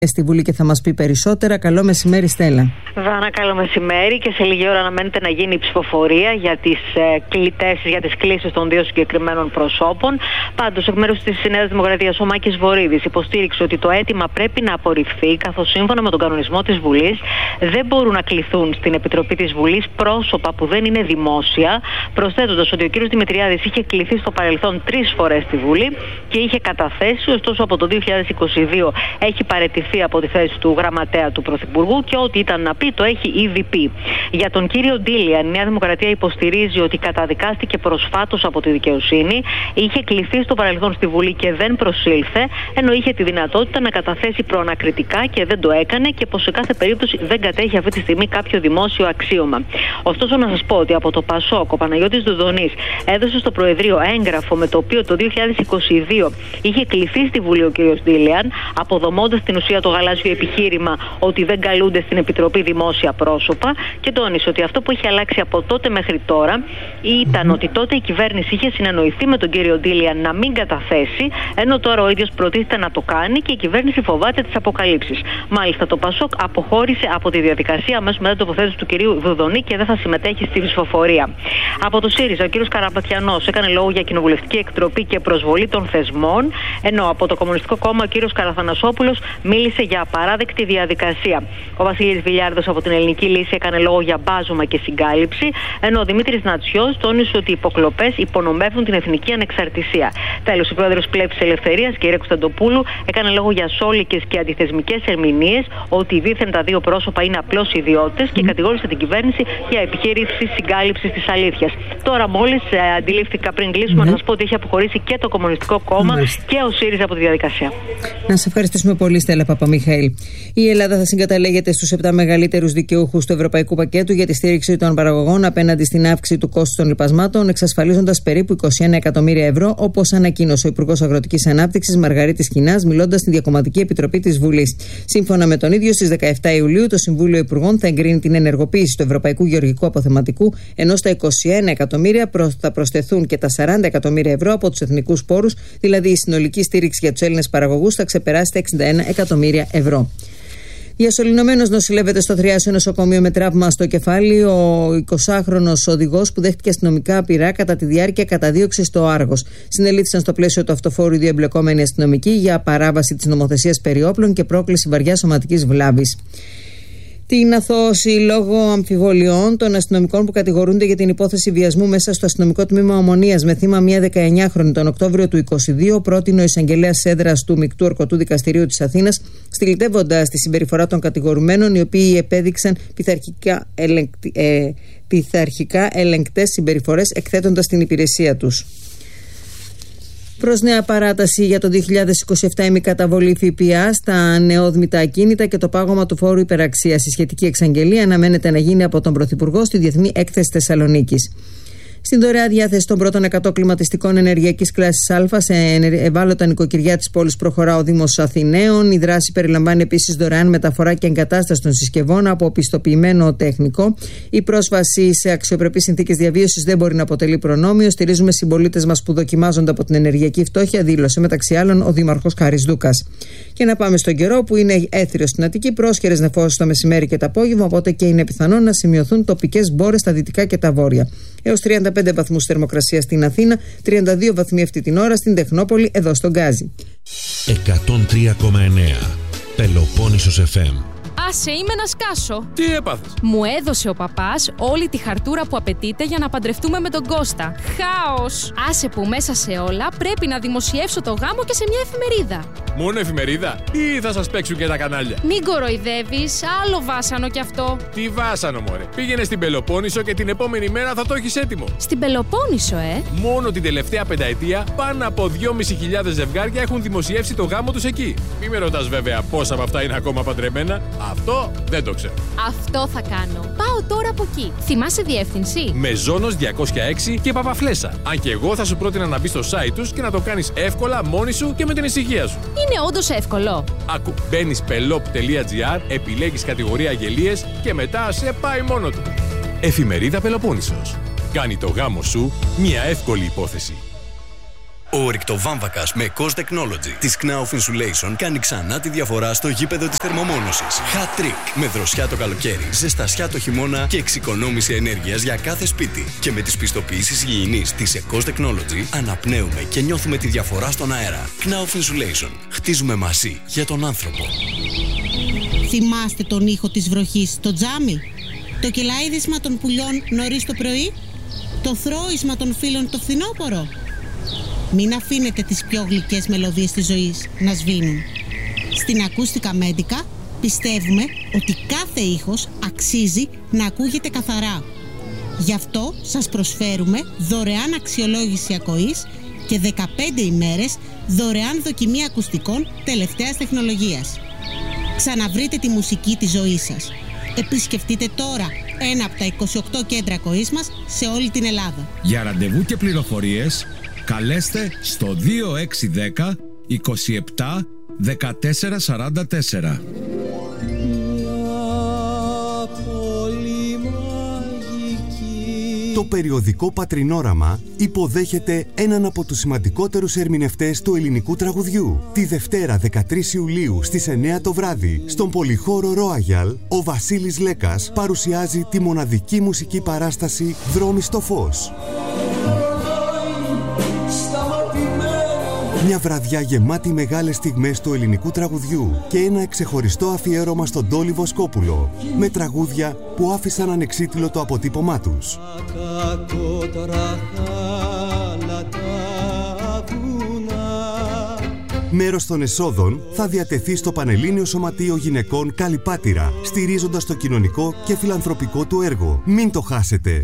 Στη Βουλή και θα μας πει περισσότερα. Καλό μεσημέρι, Στέλλα. Βάνα, καλό μεσημέρι, και σε λίγη ώρα αναμένεται να γίνει η ψηφοφορία για τις κλήσεις των δύο συγκεκριμένων προσώπων. Πάντως, εκ μέρους της Νέας Δημοκρατίας, ο Μάκης Βορίδης υποστήριξε ότι το αίτημα πρέπει να απορριφθεί, καθώς σύμφωνα με τον κανονισμό της Βουλής δεν μπορούν να κληθούν στην Επιτροπή της Βουλής πρόσωπα που δεν είναι δημόσια, προσθέτοντας ότι ο κ. Δημητριάδης είχε κληθεί στο παρελθόν 3 φορές στη Βουλή και είχε καταθέσει, ωστόσο από το 2022 έχει παραιτηθεί από τη θέση του γραμματέα του Πρωθυπουργού και ό,τι ήταν να πει το έχει ήδη πει. Για τον κύριο Ντίλιαν, η Νέα Δημοκρατία υποστηρίζει ότι καταδικάστηκε προσφάτως από τη δικαιοσύνη, είχε κληθεί στο παρελθόν στη Βουλή και δεν προσήλθε, ενώ είχε τη δυνατότητα να καταθέσει προανακριτικά και δεν το έκανε, και πως σε κάθε περίπτωση δεν κατέχει αυτή τη στιγμή κάποιο δημόσιο αξίωμα. Ωστόσο, να σας πω ότι από το Πασόκ ο Παναγιώτης Δουδονής έδωσε στο Προεδρείο έγγραφο με το οποίο το 2022 είχε κληθεί στη Βουλή ο κύριος Ντίλιαν, αποδομώντας την ουσία το γαλάζιο επιχείρημα ότι δεν καλούνται στην Επιτροπή δημόσια πρόσωπα, και τόνισε ότι αυτό που έχει αλλάξει από τότε μέχρι τώρα ήταν ότι τότε η κυβέρνηση είχε συνεννοηθεί με τον κύριο Ντίλιαν να μην καταθέσει, ενώ τώρα ο ίδιος προτίθεται να το κάνει και η κυβέρνηση φοβάται τις αποκαλύψεις. Μάλιστα, το Πασόκ αποχώρησε από τη διαδικασία αμέσως μετά την τοποθέτηση του κυρίου Δουδονή και δεν θα συμμετέχει στη ψηφοφορία. Από το ΣΥΡΙΖΑ, ο κύριος Καραπατιανός έκανε λόγο για κοινοβουλευτική εκτροπή και προσβολή των θεσμών, ενώ από το Κομμουνιστικό Κόμμα ο κύριος Καραθανασόπουλος μίλησε για απαράδεκτη διαδικασία. Ο Βασίλης Βιλιάρδος από την Ελληνική Λύση έκανε λόγο για μπάζωμα και συγκάλυψη, ενώ ο Δημήτρης Νατσιός τόνισε ότι οι υποκλοπές υπονομεύουν την εθνική ανεξαρτησία. Τέλος, ο πρόεδρος Πλεύσης Ελευθερίας, κ. Κωνσταντοπούλου, έκανε λόγο για σόλικες και αντιθεσμικές ερμηνείες, ότι δήθεν τα δύο πρόσωπα είναι απλώς ιδιώτες, και κατηγόρησε την κυβέρνηση για επιχείρηση συγκάλυψης της αλήθειας. Τώρα, μόλις αντιλήφθηκα πριν κλείσουμε, να σας πω ότι έχει αποχωρήσει και το Κομμουνιστικό Κόμμα και ο ΣΥΡΙΖΑ από τη διαδικασία. Να σε ευχαριστήσουμε πολύ, Στέλλα Παπαμιχαήλ. Η Ελλάδα θα συγκαταλέγεται στους 7 μεγαλύτερους δικαιούχους του Ευρωπαϊκού Πακέτου για τη στήριξη των παραγωγών απέναντι στην αύξηση του κόστους των λιπασμάτων, εξασφαλίζοντας περίπου 21 εκατομμύρια ευρώ, όπως ανακοίνωσε ο Υπουργός Αγροτικής Ανάπτυξης Μαργαρίτης Κινάς, μιλώντας στην Διακομματική Επιτροπή της Βουλής. Σύμφωνα με τον ίδιο, στις 17 Ιουλίου το Συμβούλιο Υπουργών θα εγκρίνει την ενεργοποίηση του Ευρωπαϊκού Γεωργικού Αποθεματικού, ενώ στα 21 εκατομμύρια θα προσθεθούν και τα 40 εκατομμύρια ευρώ από τους εθνικούς πόρους, δηλαδή η συνολική στήριξη για τους Έλληνες παραγωγούς θα ξεπεράσει τα 61 εκατομμύρια ευρώ. Διασωληνωμένος νοσηλεύεται στο Θριάσιο νοσοκομείο με τραύμα στο κεφάλι ο 20χρονος οδηγός που δέχτηκε αστυνομικά απειρά κατά τη διάρκεια καταδίωξης στο Άργος. Συνελήφθησαν στο πλαίσιο του αυτοφόρου οι δύο εμπλεκόμενοι αστυνομικοί για παράβαση της νομοθεσίας περί όπλων και πρόκληση βαριάς σωματικής βλάβης. Την αθώωση λόγω αμφιβολιών των αστυνομικών που κατηγορούνται για την υπόθεση βιασμού μέσα στο αστυνομικό τμήμα Ομονίας με θύμα μια 19χρονη τον Οκτώβριο του 2022 πρότεινε ο εισαγγελέας έδρας του Μεικτού Ορκωτού Δικαστηρίου της Αθήνας, στυλιτεύοντας τη συμπεριφορά των κατηγορουμένων, οι οποίοι επέδειξαν πειθαρχικά ελεγκτές συμπεριφορές εκθέτοντας την υπηρεσία τους. Προς νέα παράταση για το 2027 η μη καταβολή ΦΠΑ στα νεόδμητα ακίνητα και το πάγωμα του φόρου υπεραξίας. Η σχετική εξαγγελία αναμένεται να γίνει από τον Πρωθυπουργό στη Διεθνή Έκθεση Θεσσαλονίκης. Στην δωρεά διάθεση των πρώτων 100 κλιματιστικών ενεργειακής κλάσης Α σε ευάλωτα νοικοκυριά της πόλης προχωρά ο Δήμος Αθηναίων. Η δράση περιλαμβάνει επίσης δωρεάν μεταφορά και εγκατάσταση των συσκευών από πιστοποιημένο τεχνικό. Η πρόσβαση σε αξιοπρεπείς συνθήκες διαβίωσης δεν μπορεί να αποτελεί προνόμιο. Στηρίζουμε συμπολίτες μας που δοκιμάζονται από την ενεργειακή φτώχεια, δήλωσε μεταξύ άλλων ο Δήμαρχος Χάρης Δούκας. Και να πάμε στον καιρό που είναι έθριος στην Αττική, πρόσχερες νεφώσεις το μεσημέρι και το απόγευμα, οπότε και είναι πιθανό να σημειωθούν τοπικές μπόρες στα δυτικά και τα βόρεια. Έως 35 βαθμούς θερμοκρασία στην Αθήνα, 32 βαθμοί αυτή την ώρα στην Τεχνόπολη, εδώ στον Γκάζι. 103,9 Πελοπόννησος FM. Άσε, είμαι να σκάσω. Τι έπαθες? Μου έδωσε ο παπάς όλη τη χαρτούρα που απαιτείται για να παντρευτούμε με τον Κώστα. Χάος! Άσε που μέσα σε όλα πρέπει να δημοσιεύσω το γάμο και σε μια εφημερίδα. Μόνο εφημερίδα ή θα σας παίξουν και τα κανάλια? Μην κοροϊδεύεις, άλλο βάσανο κι αυτό. Τι βάσανο, μωρέ? Πήγαινε στην Πελοπόννησο και την επόμενη μέρα θα το έχεις έτοιμο. Στην Πελοπόννησο, Μόνο την τελευταία πενταετία πάνω από 2.500 ζευγάρια έχουν δημοσιεύσει το γάμο τους εκεί. Μη με ρωτάς βέβαια πόσα από αυτά είναι ακόμα παντρεμένα. Αυτό δεν το ξέρω. Αυτό θα κάνω. Πάω τώρα από εκεί. Θυμάσαι διεύθυνση? Μεζόνος 206 και Παπαφλέσσα. Αν και εγώ θα σου πρότεινα να μπει στο site τους και να το κάνεις εύκολα μόνη σου και με την ησυχία σου. Είναι όντως εύκολο. Άκου, μπαίνεις pelop.gr, επιλέγεις κατηγορία αγγελίες και μετά σε πάει μόνο του. Εφημερίδα Πελοπόννησος. Κάνει το γάμο σου μια εύκολη υπόθεση. Ο ορυκτοβάμβακας με Cost Technology της Knauf Insulation κάνει ξανά τη διαφορά στο γήπεδο της θερμομόνωσης. Hat Trick. Με δροσιά το καλοκαίρι, ζεστασιά το χειμώνα και εξοικονόμηση ενέργειας για κάθε σπίτι. Και με τις πιστοποιήσεις υγιεινής της Cost Technology αναπνέουμε και νιώθουμε τη διαφορά στον αέρα. Knauf Insulation. Χτίζουμε μαζί για τον άνθρωπο. Θυμάστε τον ήχο της βροχής στο τζάμι? Το κελαίδισμα των πουλιών νωρίς το πρωί? Το θρώισμα των φίλων το φθινόπωρο? Μην αφήνετε τις πιο γλυκές μελωδίες της ζωής να σβήνουν. Στην Acoustica Medica πιστεύουμε ότι κάθε ήχος αξίζει να ακούγεται καθαρά. Γι' αυτό σας προσφέρουμε δωρεάν αξιολόγηση ακοής και 15 ημέρες δωρεάν δοκιμή ακουστικών τελευταίας τεχνολογίας. Ξαναβρείτε τη μουσική της ζωής σας. Επισκεφτείτε τώρα ένα από τα 28 κέντρα ακοής μας σε όλη την Ελλάδα. Για ραντεβού και πληροφορίες καλέστε στο 2610 27 1444. Το περιοδικό Πατρινόραμα υποδέχεται έναν από τους σημαντικότερους ερμηνευτές του ελληνικού τραγουδιού. Τη Δευτέρα 13 Ιουλίου στις 9 το βράδυ, στον πολυχώρο Royal, ο Βασίλης Λέκας παρουσιάζει τη μοναδική μουσική παράσταση «Δρόμοι στο φως». Μια βραδιά γεμάτη μεγάλες στιγμές του ελληνικού τραγουδιού και ένα ξεχωριστό αφιέρωμα στον Τόλι Βοσκόπουλο, με τραγούδια που άφησαν ανεξίτηλο το αποτύπωμά τους. Μέρος των εσόδων θα διατεθεί στο Πανελλήνιο Σωματείο Γυναικών Καλυπάτηρα, στηρίζοντας το κοινωνικό και φιλανθρωπικό του έργο. Μην το χάσετε!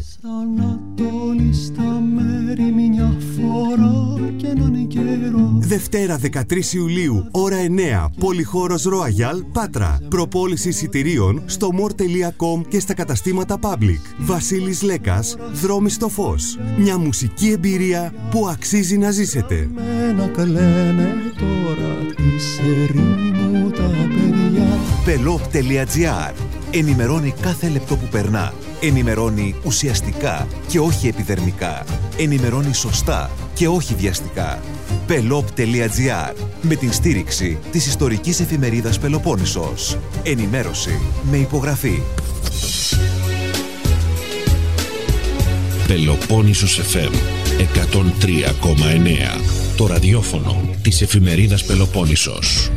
Δευτέρα 13 Ιουλίου, ώρα 9, πολυχώρος Royal, Πάτρα. Προπόληση εισιτηρίων στο more.com και στα καταστήματα Public. Βασίλης Λέκας, Δρόμοι στο φως. Μια μουσική εμπειρία που αξίζει να ζήσετε. Pelop.gr. Ενημερώνει κάθε λεπτό που περνά. Ενημερώνει ουσιαστικά και όχι επιδερμικά. Ενημερώνει σωστά και όχι βιαστικά. Pelop.gr. Με την στήριξη της ιστορικής εφημερίδας Πελοπόννησος. Ενημέρωση με υπογραφή. Πελοπόννησος FM 103,9. Το ραδιόφωνο της εφημερίδας Πελοπόννησος.